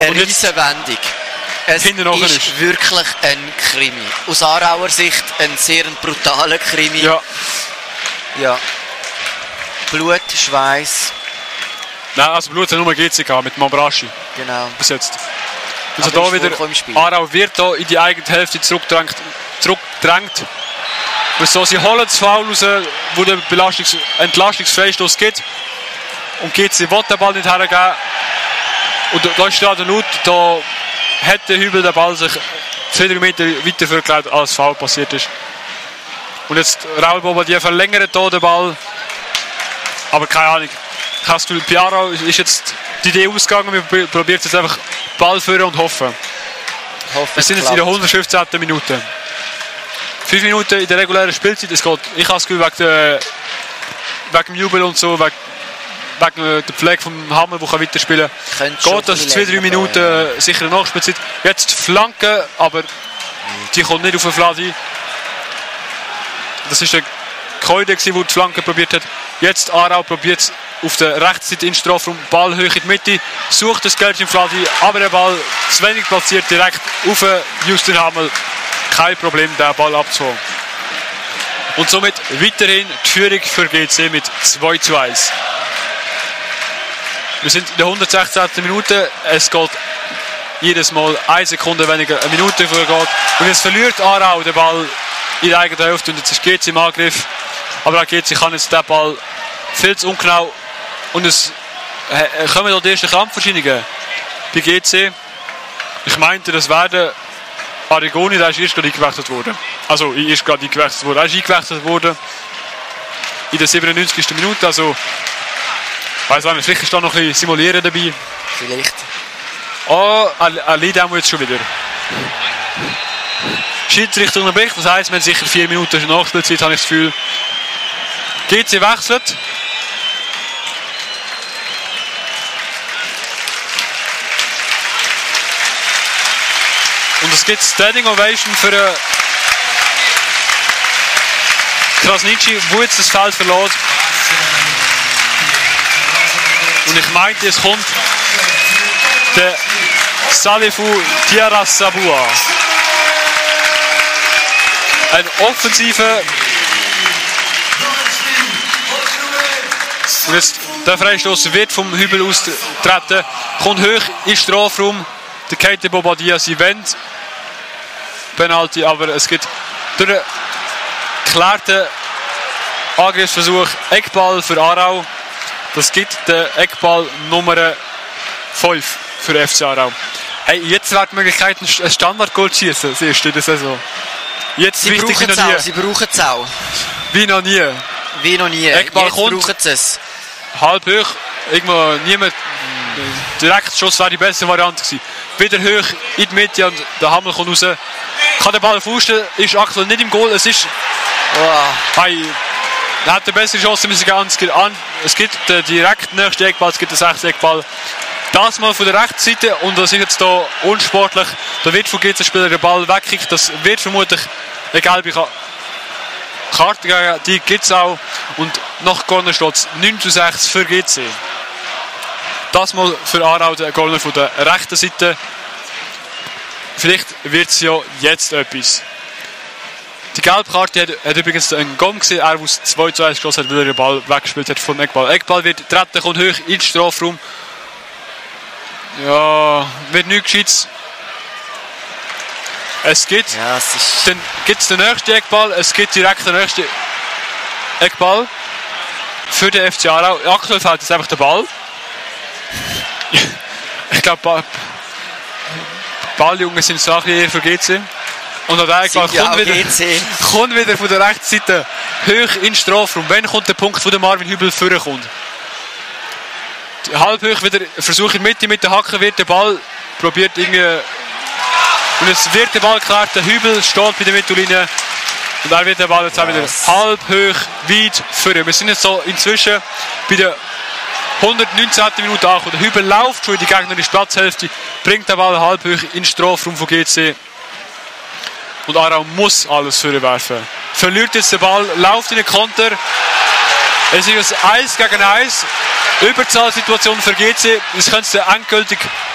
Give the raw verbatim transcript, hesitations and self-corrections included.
Eine riesen Wendung. Es ist, ist wirklich ein Krimi. Aus Aarauer Sicht ein sehr brutaler Krimi. Ja. Ja. Blut, Schweiß. Nein, also Blut hat nur G C gehabt mit Mambraschi. Genau. Bis jetzt. Also da wieder, Aarau wird da in die eigene Hälfte zurückgedrängt. zurückgedrängt. So, sie holen das Foul raus, wo der Belastungs- Entlastungsfreistoß gibt. Und G C will den Ball nicht hergeben. Und da ist gerade laut, da hat der Hübel den Ball sich zwei drei Meter weiter vorgelegt, als Foul passiert ist. Und jetzt Raul Bobadilla verlängert hier den Ball. Aber keine Ahnung. Hast du Piaro ist jetzt die Idee ausgegangen, wir probieren jetzt einfach Ball führen und hoffen. Hoffe, wir sind jetzt in der hundertfünfzehnten Minute. Fünf Minuten in der regulären Spielzeit. Es geht, ich habe das Gefühl, wegen, der, wegen dem Jubel und so, wegen, wegen der Pflege vom Hammer, der weiterspielen kann, geht das zwei drei Minuten ja. Sicher eine Nachspielzeit. Jetzt Flanke, aber die kommt nicht auf den Vladi. Das ist der Keude, der die Flanke probiert hat. Jetzt Aarau probiert es auf der rechten Seite in den Strafraum, Ball hoch in die Mitte, sucht das Geld im Vladi, aber der Ball zu wenig platziert, direkt auf Justin Hamel. Kein Problem, den Ball abzuholen. Und somit weiterhin die Führung für G C mit zwei zu eins. Wir sind in der hundertsechzehnten Minute. Es geht jedes Mal eine Sekunde weniger, eine Minute vorgeht. Und jetzt verliert Aarau den Ball in der eigenen Hälfte und jetzt ist G C im Angriff. Aber auch G C kann jetzt den Ball viel zu ungenau. Und es äh, kommen dort die ersten Krampferscheinungen bei G C. Ich meinte, das werden Arrigoni, der ist erst gerade eingewechselt worden. Also, er ist gerade eingewechselt worden. Er ist eingewechselt worden in der siebenundneunzigsten Minute. Also, ich weiss nicht, vielleicht ist da noch ein bisschen Simulieren dabei. Vielleicht. Oh, Ali Demo jetzt schon wieder. Schiedsrichter unterbricht, das heisst, wir haben sicher vier Minuten Nachspielzeit, habe ich das Gefühl. G C wechselt. Und es gibt Standing Ovation für äh, Krasnitschi, wo jetzt das Feld verlässt. Und ich meinte, es kommt der Salifou Diarra-Sabua. Ein offensiver. Und jetzt der Freistoß wird vom Hübel austreten, kommt hoch in den Strafraum. Der Keita Bobadilla, sie wendet Penalty, aber es gibt durch einen geklärten Angriffsversuch Eckball für Aarau. Das gibt den Eckball Nummer fünf für F C Aarau. Hey, jetzt wäre die Möglichkeit, ein Standardgoal zu schießen, das erste in der Saison. Jetzt sie brauchen es auch, sie brauchen es auch. Wie noch nie. Wie noch nie. Eckball jetzt kommt. Brauchen sie es. Halb hoch. Irgendwo niemand. Direktschuss wäre die beste Variante gewesen. Wieder hoch in die Mitte und der Hammer kommt raus. Kann den Ball aufstellen, ist aktuell nicht im Goal. Es ist. Wow. Hey, er hat eine bessere Chance, müssen gehen. Es gibt den direkt nächsten Eckball, es gibt den sechsten Eckball. Das mal von der rechten Seite und das ist jetzt hier unsportlich. Da wird von G C-Spieler der Ball weggekickt. Das wird vermutlich eine gelbe Karte geben. Die gibt es auch. Und nach Corner steht es neun zu sechs für G C. Das mal für Aarau, der Corner von der rechten Seite. Vielleicht wird es ja jetzt etwas. Die gelbe Karte hat, hat übrigens einen Gom gesehen, er aus zwei zu eins geschossen hat, weil er den Ball weggespielt hat vom Eckball. Eckball wird treten, kommt hoch in den Strafraum. Ja, wird nichts Gescheites. Es gibt, ja, es ist dann gibt es den nächsten Eckball, es gibt direkt den nächsten Eckball für den F C Aarau. Aktuell fällt jetzt einfach der Ball. Ich glaube, Ball, Balljungen sind so eher für G C. Und der Eckball kommt wieder, kommt wieder von der rechten Seite hoch in den Strafraum. Wann kommt der Punkt, wo der Marvin Hübel vorkommt? Halb hoch wieder Versuch in die Mitte mit der Hacke, wird der Ball probiert irgendwie. Und es wird der Ball geklärt, der Hübel steht bei der Mittellinie. Und dann wird der Ball jetzt auch wieder halb hoch, weit führen. Wir sind jetzt so inzwischen bei der hundertneunzehnten Minute angekommen. Der Hübel läuft schon in die gegnerische Platzhälfte, bringt den Ball halb hoch in den Strafraum von G C. Und Aarau muss alles vorwerfen. Verliert jetzt den Ball, läuft in den Konter. Es ist ein eins gegen eins. Überzahlsituation für G C. Das könnte endgültig